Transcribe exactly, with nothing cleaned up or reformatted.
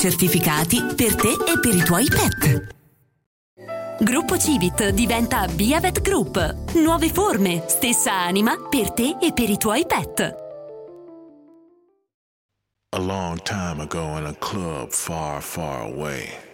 certificati per te e per i tuoi pet. Gruppo Civit diventa Viavet Group. Nuove forme, stessa anima per te e per i tuoi pet. A long time ago in a club far, far away,